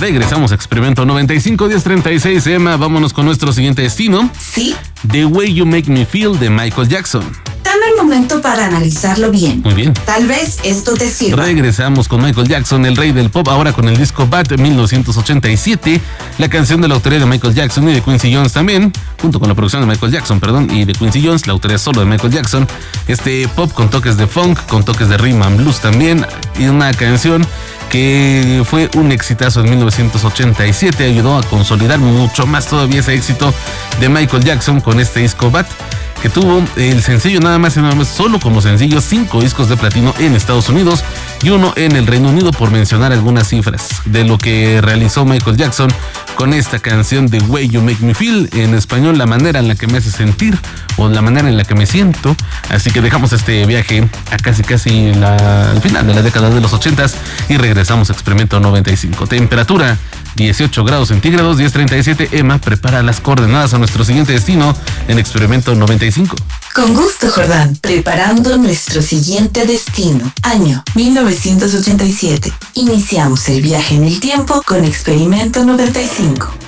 Regresamos a Experimento 95, 10:36, Emma. Vámonos con nuestro siguiente destino. Sí. The Way You Make Me Feel, de Michael Jackson. Dame el momento para analizarlo bien. Muy bien. Tal vez esto te sirva. Regresamos con Michael Jackson, el rey del pop, ahora con el disco Bad de 1987. La canción de la autoría de Michael Jackson y de Quincy Jones también, junto con la producción de Michael Jackson, y de Quincy Jones, la autoría solo de Michael Jackson. Este pop con toques de funk, con toques de rhythm and blues también, y una canción que fue un exitazo en 1987, ayudó a consolidar mucho más todavía ese éxito de Michael Jackson con este disco Bad, que tuvo el sencillo nada más y nada más, solo como sencillo, 5 discos de platino en Estados Unidos y 1 en el Reino Unido, por mencionar algunas cifras de lo que realizó Michael Jackson con esta canción de Way You Make Me Feel, en español, la manera en la que me hace sentir, o la manera en la que me siento. Así que dejamos este viaje a casi al final de la década de los 80s y regresamos a Experimento 95. Temperatura 18 grados centígrados, 10:37. Emma prepara las coordenadas a nuestro siguiente destino en Experimento 95. Con gusto, Jordán. Preparando nuestro siguiente destino. Año 1987. Iniciamos el viaje en el tiempo con Experimento 95.